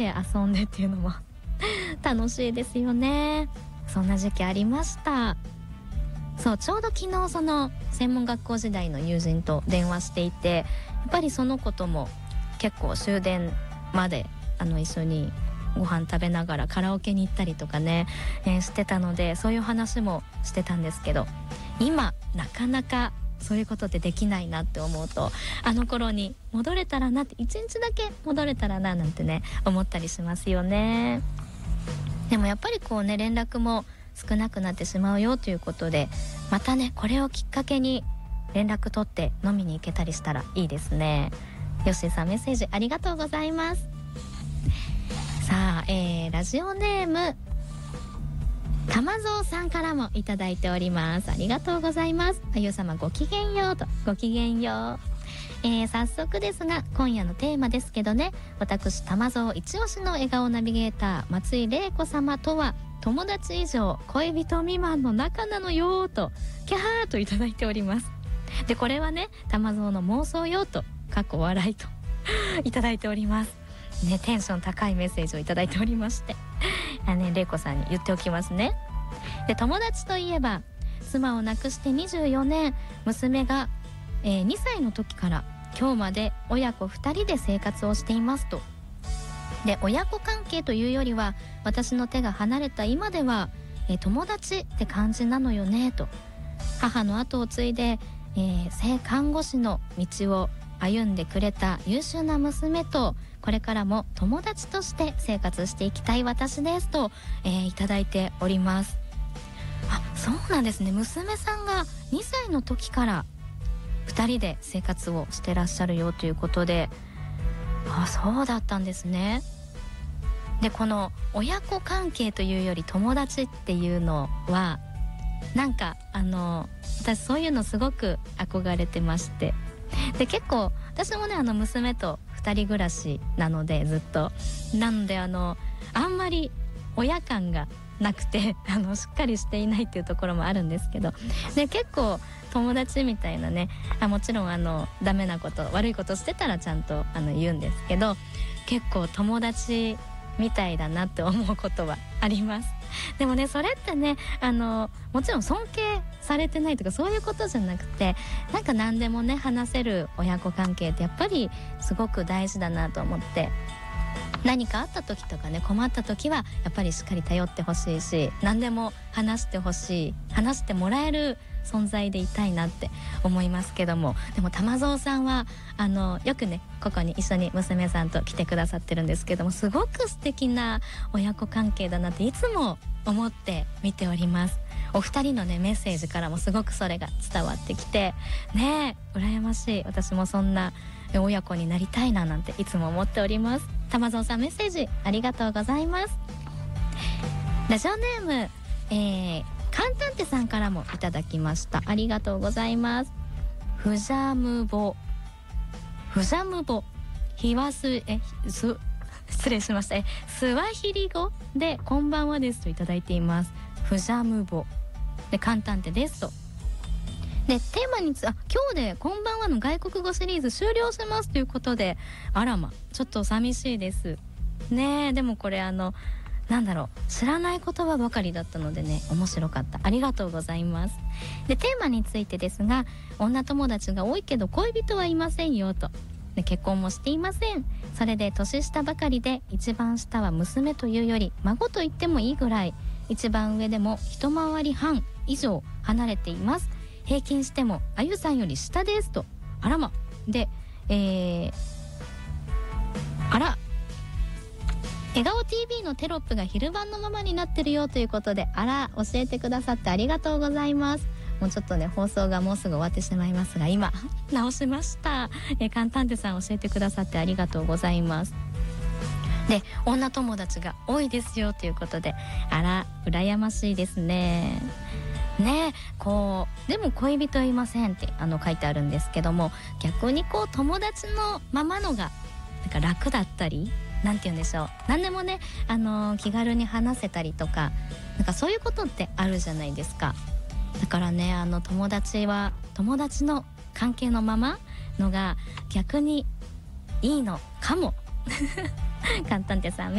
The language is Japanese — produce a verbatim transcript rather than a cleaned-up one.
で遊んでっていうのも楽しいですよね。そんな時期ありました。そう、ちょうど昨日その専門学校時代の友人と電話していて、やっぱりその子とも結構終電まであの一緒にご飯食べながらカラオケに行ったりとかね、えー、してたので、そういう話もしてたんですけど、今なかなかそういうことってできないなって思うと、あの頃に戻れたらなって、一日だけ戻れたらななんてね思ったりしますよね。でもやっぱりこうね、連絡も少なくなってしまうよということで、またねこれをきっかけに連絡取って飲みに行けたりしたらいいですね。よっしーさん、メッセージありがとうございます。さあ、えー、ラジオネーム玉蔵さんからもいただいております。ありがとうございます。あゆ様ごきげんようと。ごきげんよう。えー、早速ですが今夜のテーマですけどね、私玉蔵一押しの笑顔ナビゲーター松井玲子様とは友達以上恋人未満の仲なのよとキャーといただいております。でこれはね玉蔵の妄想よとかっこ笑いといただいておりますね。テンション高いメッセージをいただいておりまして、あね、玲子さんに言っておきますね。で友達といえば妻を亡くしてにじゅうよねん、娘が、えー、にさいの時から今日まで親子ふたりで生活をしていますと。で親子関係というよりは私の手が離れた今では、えー、友達って感じなのよねと。母の後を継いで、えー、性看護師の道を歩んでくれた優秀な娘とこれからも友達として生活していきたい私ですと、えー、いただいております。あ、そうなんですね。娘さんがにさいの時からふたりで生活をしてらっしゃるよということで、あ、そうだったんですね。でこの親子関係というより友達っていうのはなんかあの私そういうのすごく憧れてまして、で結構私もねあの娘とふたり暮らしなのでずっとなのであのあんまり親感がなくてあのしっかりしていないっていうところもあるんですけど、で結構友達みたいなね、あもちろんあのダメなこと悪いことしてたらちゃんとあの言うんですけど、結構友達みたいだなって思うことはあります。でもねそれってねあのもちろん尊敬されてないとかそういうことじゃなくて、なんか何でもね話せる親子関係ってやっぱりすごく大事だなと思って、何かあった時とかね困った時はやっぱりしっかり頼ってほしいし、何でも話してほしい、話してもらえる存在でいたいなって思いますけども、でも玉蔵さんはあのよくねここに一緒に娘さんと来てくださってるんですけども、すごく素敵な親子関係だなっていつも思って見ております。お二人のねメッセージからもすごくそれが伝わってきてねえ羨ましい。私もそんな親子になりたいななんていつも思っております。玉蔵さんメッセージありがとうございます。ラジオネーム、えー、カンタンテさんからもいただきました。ありがとうございます。フジャムボフジャムボヒワスえす失礼しました。えスワヒリ語でこんばんはですといただいています。フジャムボでカンタンテですと。でテーマにつあ今日でこんばんはの外国語シリーズ終了しますということで、あらまちょっと寂しいですね。えでもこれあのなんだろう知らない言葉ばかりだったのでね面白かった。ありがとうございます。でテーマについてですが、女友達が多いけど恋人はいませんよと。で結婚もしていません。それで年下ばかりで一番下は娘というより孫と言ってもいいぐらい、一番上でも一回り半以上離れています。平均してもあゆさんより下ですと。あらまで、えー、あら笑顔 ティーブイ のテロップが昼晩のままになってるよということで、あら教えてくださってありがとうございます。もうちょっとね放送がもうすぐ終わってしまいますが今直しました。えー、カンタンテさん教えてくださってありがとうございます。で女友達が多いですよということで、あら羨ましいですね。ねこうでも恋人いませんってあの書いてあるんですけども、逆にこう友達のままのがなんか楽だったり、なんて言うんでしょう、何でもねあの気軽に話せたりとか、なんかそういうことってあるじゃないですか。だからねあの友達は友達の関係のままのが逆にいいのかもカンタンテさん